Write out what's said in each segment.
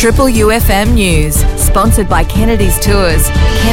Triple UFM News, sponsored by Kennedy's Tours,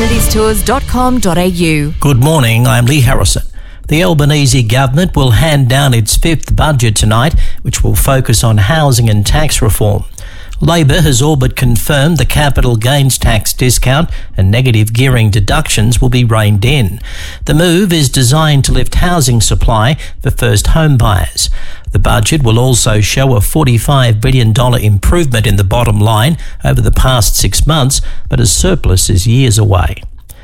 kennedystours.com.au. Good morning, I'm Lee Harrison. The Albanese government will hand down its fifth budget tonight, which will focus on housing and tax reform. Labor has all but confirmed the capital gains tax discount and negative gearing deductions will be reined in. The move is designed to lift housing supply for first home buyers. The budget will also show a $45 billion improvement in the bottom line over the past 6 months, but a surplus is years away.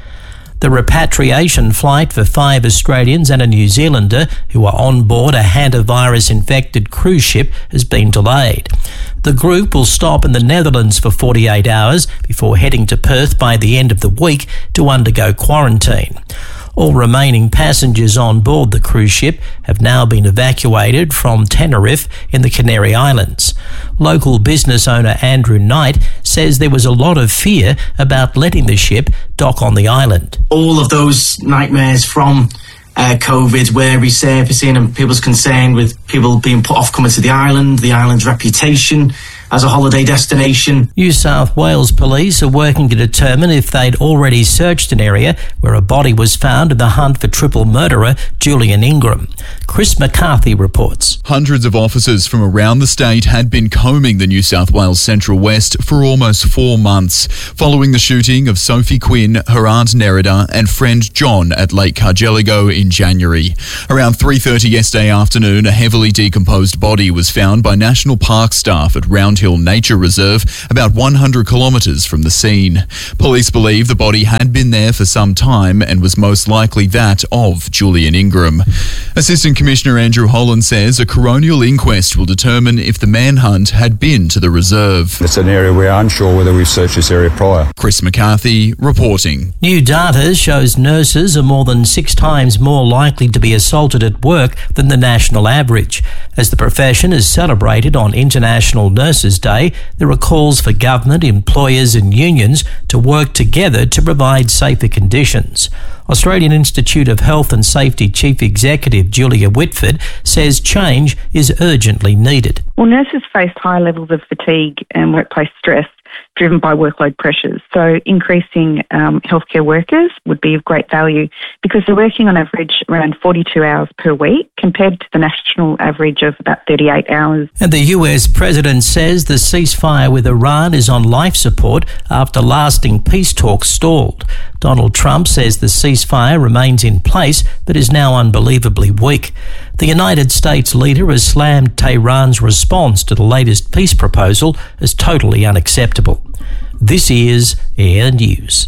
The repatriation flight for 5 Australians and a New Zealander who are on board a hantavirus-infected cruise ship has been delayed. The group will stop in the Netherlands for 48 hours before heading to Perth by the end of the week to undergo quarantine. All remaining passengers on board the cruise ship have now been evacuated from Tenerife in the Canary Islands. Local business owner Andrew Knight says there was a lot of fear about letting the ship dock on the island. All of those nightmares from COVID were resurfacing, and people's concern with people being put off coming to the island's reputation as a holiday destination. New South Wales police are working to determine if they'd already searched an area where a body was found in the hunt for triple murderer Julian Ingram. Chris McCarthy reports. Hundreds of officers from around the state had been combing the New South Wales Central West for almost 4 months, following the shooting of Sophie Quinn, her aunt Nerida and friend John at Lake Cargelligo in January. Around 3:30 yesterday afternoon, a heavily decomposed body was found by National Park staff at Round Hill Nature Reserve, about 100 kilometres from the scene. Police believe the body had been there for some time and was most likely that of Julian Ingram. Assistant Commissioner Andrew Holland says a coronial inquest will determine if the manhunt had been to the reserve. It's an area we are unsure whether we've searched this area prior. Chris McCarthy reporting. New data shows nurses are more than 6 times more likely to be assaulted at work than the national average. As the profession is celebrated on International Nurses Day, there are calls for government, employers and unions to work together to provide safer conditions. Australian Institute of Health and Safety Chief Executive Julia Whitford says change is urgently needed. Well, nurses face high levels of fatigue and workplace stress driven by workload pressures. So increasing healthcare workers would be of great value because they're working on average around 42 hours per week compared to the national average of about 38 hours. And the US president says the ceasefire with Iran is on life support after lasting peace talks stalled. Donald Trump says the ceasefire remains in place but is now unbelievably weak. The United States leader has slammed Tehran's response to the latest peace proposal as totally unacceptable. This is Air News.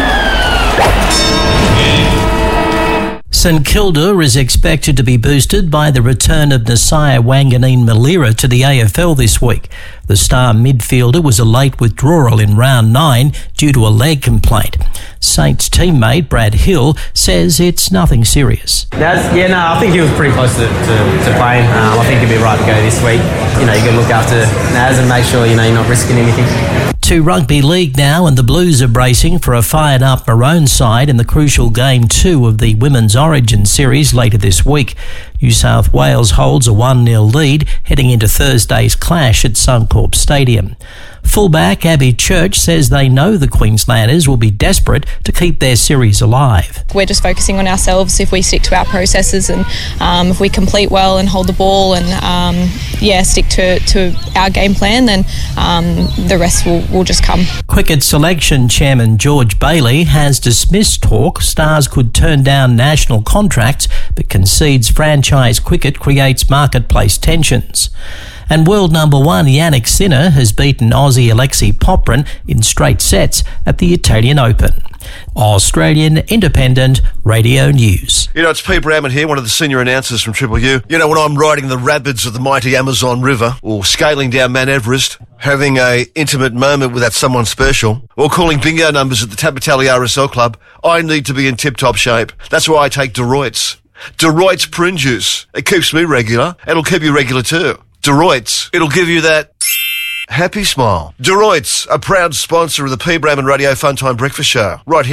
St Kilda is expected to be boosted by the return of Nasiah Wanganeen-Malira to the AFL this week. The star midfielder was a late withdrawal in round 9 due to a leg complaint. Saints teammate Brad Hill says it's nothing serious. I think he was pretty close to playing. I think he'll be right to go this week. You can look after Naz and make sure, you're not risking anything. To rugby league now, and the Blues are bracing for a fired-up Maroon side in the crucial Game 2 of the Women's Origin Series later this week. New South Wales holds a 1-0 lead heading into Thursday's clash at Suncorp Stadium. Fullback Abby Church says they know the Queenslanders will be desperate to keep their series alive. We're just focusing on ourselves. If we stick to our processes and if we complete well and hold the ball and stick to our game plan, then the rest will just come. Cricket Selection Chairman George Bailey has dismissed talk Stars could turn down national contracts but concedes franchise cricket creates marketplace tensions. And world number 1 Yannick Sinner has beaten Aussie Alexei Popyrin in straight sets at the Italian Open. Australian Independent Radio News. It's Pete Bramman here, one of the senior announcers from Triple U. When I'm riding the rapids of the mighty Amazon River, or scaling down Mount Everest, having a intimate moment with that someone special, or calling bingo numbers at the Tabatali RSL Club, I need to be in tip-top shape. That's why I take Deroit's. Deroit's prune juice. It keeps me regular. It'll keep you regular too. Deroit's. It'll give you that happy smile. Deroit's, a proud sponsor of the P. Bramman Radio Funtime Breakfast Show, right here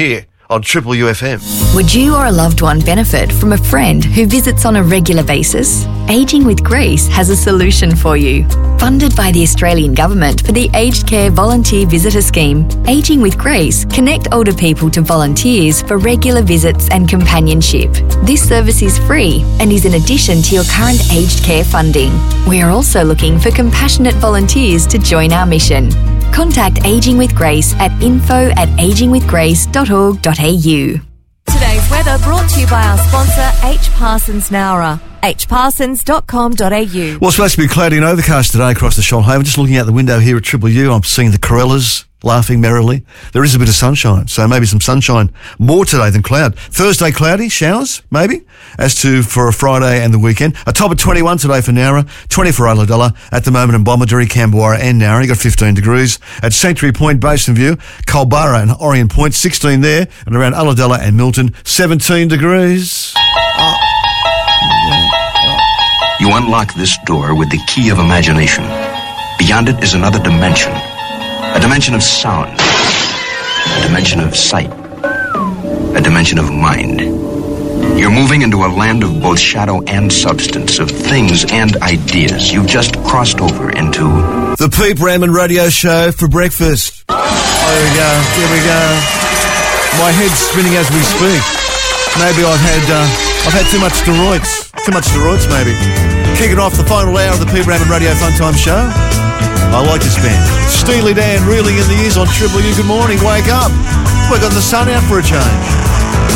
on Triple UFM. Would you or a loved one benefit from a friend who visits on a regular basis? Ageing with Grace has a solution for you. Funded by the Australian Government for the Aged Care Volunteer Visitor Scheme, Ageing with Grace connect older people to volunteers for regular visits and companionship. This service is free and is in addition to your current aged care funding. We are also looking for compassionate volunteers to join our mission. Contact Ageing with Grace at info@agingwithgrace.org.au. Today's weather brought to you by our sponsor, H. Parsons Nowra. hparsons.com.au. Well, it's supposed to be cloudy and overcast today across the Shoalhaven. Just looking out the window here at Triple U, I'm seeing the Corellas laughing merrily. There is a bit of sunshine, so maybe some sunshine more today than cloud. Thursday cloudy, showers maybe, as to for a Friday and the weekend. A top of 21 today for Nowra, 20 for Ulladulla. At the moment in Bomaderry, Cambowarra and Nowra, you got 15 degrees. At Sanctuary Point, Basin View, Culburra and Orient Point, 16 there. And around Ulladulla and Milton, 17 degrees. You unlock this door with the key of imagination. Beyond it is another dimension. A dimension of sound. A dimension of sight. A dimension of mind. You're moving into a land of both shadow and substance, of things and ideas. You've just crossed over into... The Pete Raymond Radio Show for breakfast. There we go. Here we go. My head's spinning as we speak. Maybe I've had too much steroids. Too much steroids, maybe. Kicking off the final hour of the Pete Raymond Radio Funtime Show. I like this band. Steely Dan reeling in the ears on Triple U. Good morning. Wake up. We've got the sun out for a change.